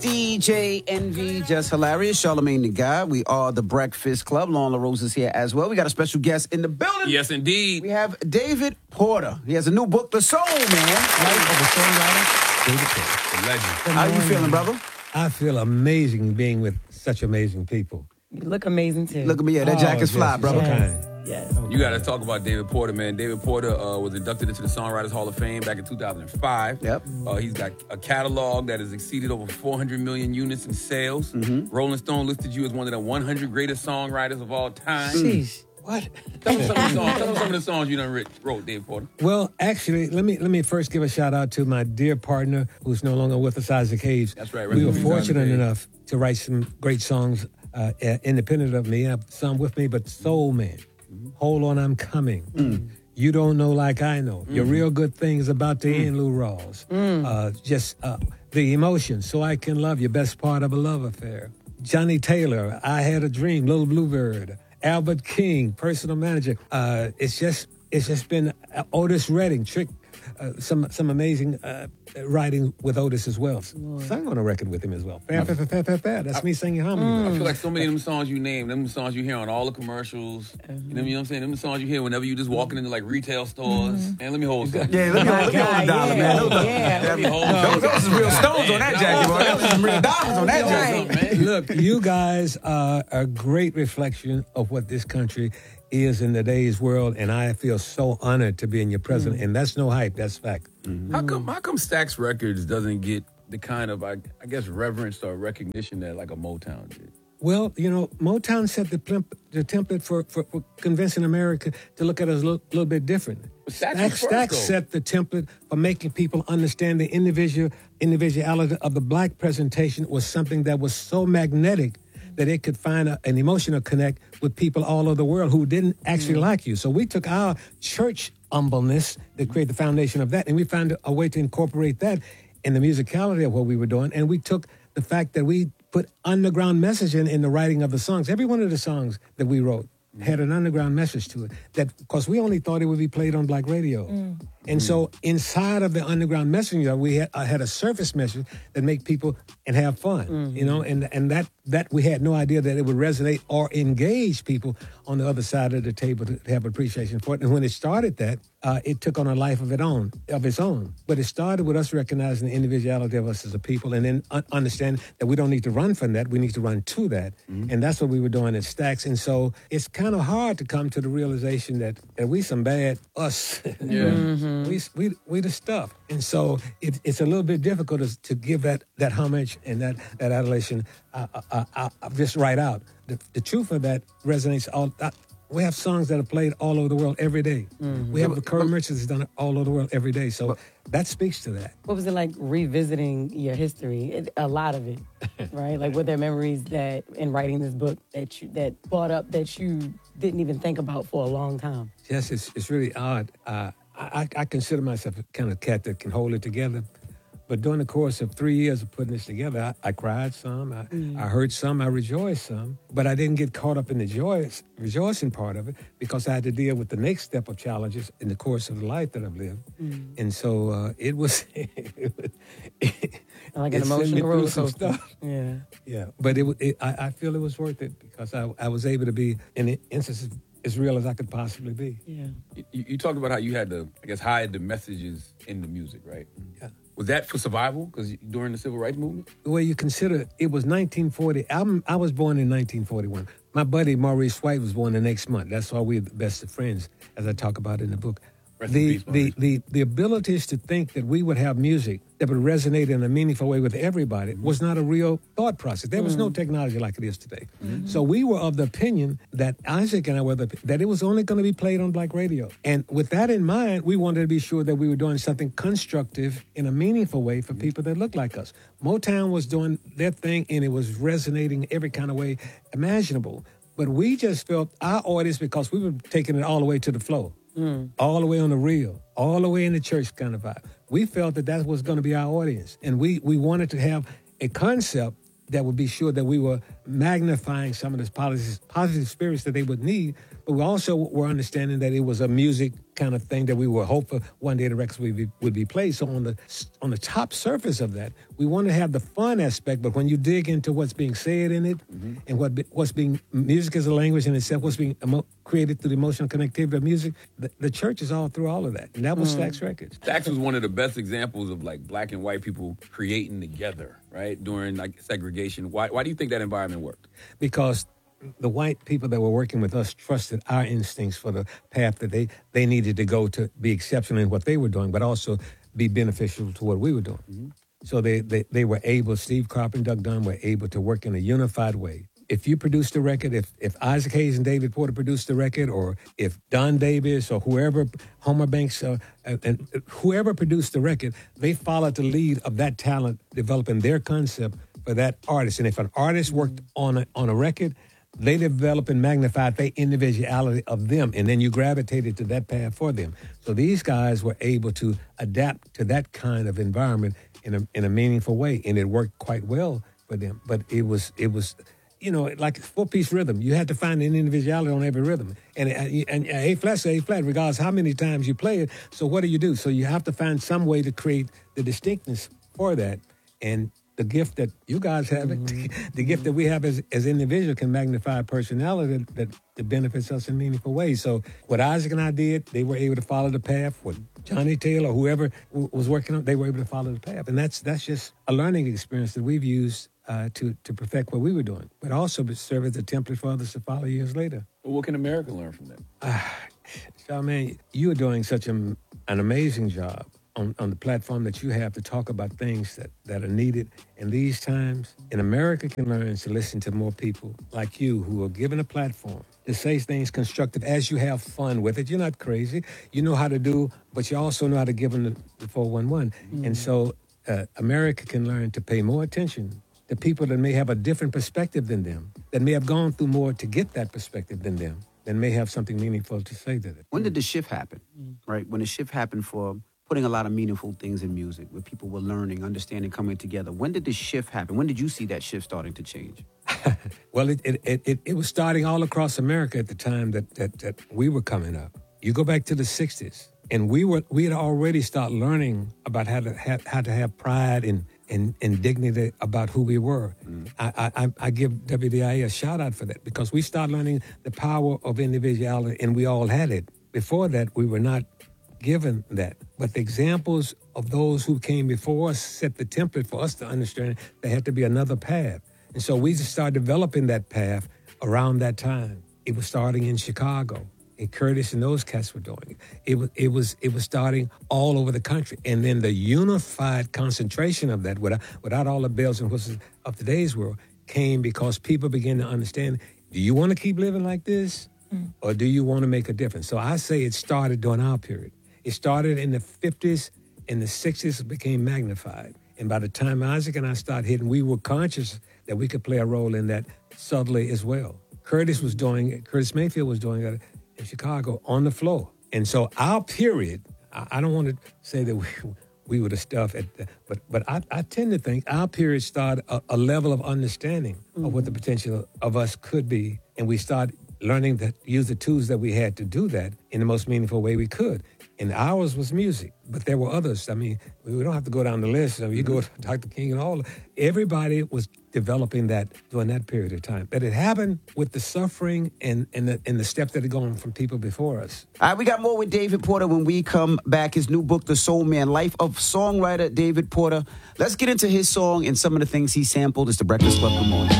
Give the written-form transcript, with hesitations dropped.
DJ Envy, Just Hilarious, Charlamagne the God. We are the Breakfast Club. Lauren LaRose is here as well. We got a special guest in the building. Yes, indeed. We have David Porter. He has a new book, The Soul Man. Life of a Songwriter, David Porter. The legend. How you feeling, brother? I feel amazing being with such amazing people. You look amazing, too. Look at me. Yeah, that jacket's fly, brother. Yes. Yes. You got to talk about David Porter, man. David Porter was inducted into the Songwriters Hall of Fame back in 2005. Yep. He's got a catalog that has exceeded over 400 million units in sales. Rolling Stone listed you as one of the 100 greatest songwriters of all time. Sheesh. What? Tell them some of the songs you done wrote, David Porter. Well, actually, let me first give a shout out to my dear partner who's no longer with us, Isaac Hayes. That's right. We were fortunate enough to write some great songs independent of me. I have some with me, but Soul Man, Hold On, I'm Coming. You Don't Know Like I Know. Your Real Good Thing is About to End, Lou Rawls. The Emotion, So I Can Love You, Best Part of a Love Affair. Johnny Taylor, I Had a Dream, Little Bluebird. Albert King, Personal Manager. It's just been Otis Redding, Trick, some amazing writing with Otis as well. Sang on a record with him as well. That's me singing harmony. I feel like so many of them songs you name, them songs you hear on all the commercials. You know what I'm saying? Them songs you hear whenever you just walking into like retail stores. Man, let me hold something. Yeah, let me hold a dollar, man. Let me hold Those is real stones on that jacket, boy. Those is some real diamonds on that jacket. man. Look, you guys are a great reflection of what this country is in today's world, and I feel so honored to be in your presence. And that's no hype, that's fact. How come Stax Records doesn't get the kind of, I guess, reverence or recognition that like a Motown did? Well, you know, Motown set the template for convincing America to look at us a little bit different. Stax set the template for making people understand the individuality of the black presentation was something that was so magnetic that it could find an emotional connect with people all over the world who didn't actually like you. So we took our church humbleness that created the foundation of that, and we found a way to incorporate that in the musicality of what we were doing. And we took the fact that we put underground messaging in the writing of the songs. Every one of the songs that we wrote had an underground message to it. That because we only thought it would be played on black radio. And so inside of the underground messaging, we had a surface message that make people and have fun, you know, and that we had no idea that it would resonate or engage people on the other side of the table to have appreciation for it. And when it started that, it took on a life of its own. But it started with us recognizing the individuality of us as a people and then understand that we don't need to run from that, we need to run to that. And that's what we were doing at Stax. And so it's kind of hard to come to the realization that we some bad us. We the stuff. And so it's a little bit difficult to give that homage and that adulation just right out. The truth of that resonates all. We have songs that are played all over the world every day. We have Kurt Richards has done it all over the world every day. So that speaks to that. What was it like revisiting your history? A lot of it, right? Like, were there memories that in writing this book that brought up that you didn't even think about for a long time? Yes, it's really odd. I consider myself a kind of cat that can hold it together. But during the course of 3 years of putting this together, I cried some, I heard some, I rejoiced some. But I didn't get caught up in the rejoicing part of it because I had to deal with the next step of challenges in the course of the life that I've lived. And so it was... like an emotional roller coaster. Yeah. But I feel it was worth it because I was able to be, in the instances, as real as I could possibly be. Yeah. You talked about how you had to, I guess, hide the messages in the music, right? Yeah. Was that for survival? Because during the civil rights movement? The way you consider it was 1940. I was born in 1941. My buddy Maurice White was born the next month. That's why we're the best of friends, as I talk about in the book. The abilities to think that we would have music that would resonate in a meaningful way with everybody was not a real thought process. There was no technology like it is today. So we were of the opinion that Isaac and I were that it was only going to be played on black radio. And with that in mind, we wanted to be sure that we were doing something constructive in a meaningful way for people that looked like us. Motown was doing their thing and it was resonating every kind of way imaginable. But we just felt our audience, because we were taking it all the way to the flow. All the way on the reel, all the way in the church kind of vibe. We felt that was going to be our audience. And we wanted to have a concept that would be sure that we were magnifying some of the positive spirits that they would need, but we also were understanding that it was a music kind of thing that we were hopeful one day the records would be played. So on the top surface of that, we want to have the fun aspect, but when you dig into what's being said in it, and what's being, music as a language in itself, what's being created through the emotional connectivity of music, the church is all through all of that. And that was Stax Records. Stax was one of the best examples of like black and white people creating together, right? During like segregation. Why do you think that environment worked? Because the white people that were working with us trusted our instincts for the path that they needed to go to be exceptional in what they were doing, but also be beneficial to what we were doing. So they were able, Steve Carper and Doug Dunn were able to work in a unified way. If you produced a record, if Isaac Hayes and David Porter produced the record, or if Don Davis or whoever, Homer Banks, and whoever produced the record, they followed the lead of that talent, developing their concept for that artist. And if an artist worked on a record, they developed and magnified the individuality of them, and then you gravitated to that path for them. So these guys were able to adapt to that kind of environment in a meaningful way, and it worked quite well for them. But it was like a 4-piece rhythm. You had to find an individuality on every rhythm. And A flat's A flat, regardless how many times you play it. So what do? So you have to find some way to create the distinctness for that. And the gift that you guys have, the gift that we have as individuals can magnify personality that benefits us in meaningful ways. So what Isaac and I did, they were able to follow the path. What Johnny Taylor, whoever was working on, they were able to follow the path. And that's just a learning experience that we've used to perfect what we were doing, but also serve as a template for others to follow years later. Well, what can America learn from that? Charmaine, you are doing such an amazing job on the platform that you have to talk about things that are needed in these times. And America can learn to listen to more people like you who are given a platform to say things constructive as you have fun with it. You're not crazy. You know how to do, but you also know how to give them the 411. And so America can learn to pay more attention to people that may have a different perspective than them, that may have gone through more to get that perspective than them, that may have something meaningful to say to it. When did the shift happen, right? When the shift happened for putting a lot of meaningful things in music, where people were learning, understanding, coming together. When did the shift happen? When did you see that shift starting to change? Well, it was starting all across America at the time that we were coming up. You go back to the 60s, and we had already started learning about how to have pride and dignity about who we were. I give WDIA a shout out for that, because we started learning the power of individuality, and we all had it. Before that, we were not given that. But the examples of those who came before us set the template for us to understand there had to be another path. And so we just started developing that path around that time. It was starting in Chicago, and Curtis and those cats were doing it. It was starting all over the country. And then the unified concentration of that, without all the bells and whistles of today's world, came because people began to understand, do you want to keep living like this? Or do you want to make a difference? So I say it started during our period. It started in the 50s. In the 60s, it became magnified. And by the time Isaac and I started hitting, we were conscious that we could play a role in that subtly as well. Curtis Mayfield was doing it in Chicago on the floor. And so our period, I don't want to say that we were the stuff, but I tend to think our period started a level of understanding of what the potential of us could be. And we started learning to use the tools that we had to do that in the most meaningful way we could. And ours was music, but there were others. I mean, we don't have to go down the list. I mean, you go to Dr. King and all. Everybody was developing that during that period of time. But it happened with the suffering and the steps that had gone from people before us. All right, we got more with David Porter when we come back. His new book, The Soul Man, Life of Songwriter David Porter. Let's get into his song and some of the things he sampled. It's the Breakfast Club. Good morning.